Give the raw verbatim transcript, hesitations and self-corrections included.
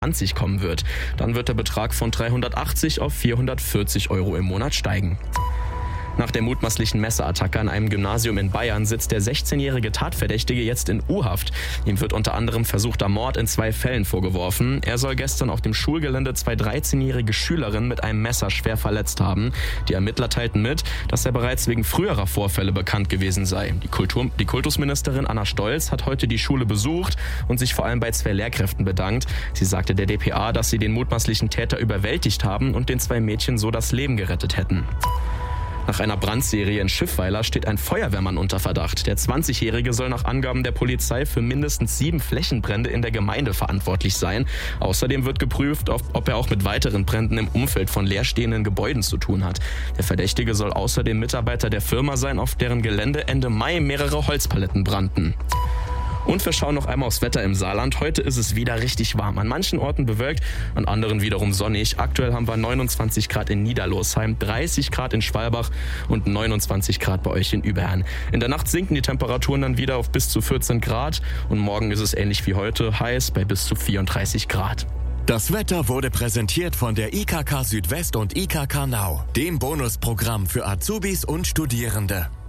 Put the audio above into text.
zwanzig kommen wird. Dann wird der Betrag von dreihundertachtzig auf vierhundertvierzig Euro im Monat steigen. Nach der mutmaßlichen Messerattacke an einem Gymnasium in Bayern sitzt der sechzehnjährige Tatverdächtige jetzt in U-Haft. Ihm wird unter anderem versuchter Mord in zwei Fällen vorgeworfen. Er soll gestern auf dem Schulgelände zwei dreizehnjährige Schülerinnen mit einem Messer schwer verletzt haben. Die Ermittler teilten mit, dass er bereits wegen früherer Vorfälle bekannt gewesen sei. Die, Kultur, die Kultusministerin Anna Stolz hat heute die Schule besucht und sich vor allem bei zwei Lehrkräften bedankt. Sie sagte der D P A, dass sie den mutmaßlichen Täter überwältigt haben und den zwei Mädchen so das Leben gerettet hätten. Nach einer Brandserie in Schiffweiler steht ein Feuerwehrmann unter Verdacht. Der zwanzigjährige soll nach Angaben der Polizei für mindestens sieben Flächenbrände in der Gemeinde verantwortlich sein. Außerdem wird geprüft, ob er auch mit weiteren Bränden im Umfeld von leerstehenden Gebäuden zu tun hat. Der Verdächtige soll außerdem Mitarbeiter der Firma sein, auf deren Gelände Ende Mai mehrere Holzpaletten brannten. Und wir schauen noch einmal aufs Wetter im Saarland. Heute ist es wieder richtig warm. An manchen Orten bewölkt, an anderen wiederum sonnig. Aktuell haben wir neunundzwanzig Grad in Niederlosheim, dreißig Grad in Schwalbach und neunundzwanzig Grad bei euch in Überherrn. In der Nacht sinken die Temperaturen dann wieder auf bis zu vierzehn Grad und morgen ist es ähnlich wie heute, heiß bei bis zu vierunddreißig Grad. Das Wetter wurde präsentiert von der I K K Südwest und I K K Now, dem Bonusprogramm für Azubis und Studierende.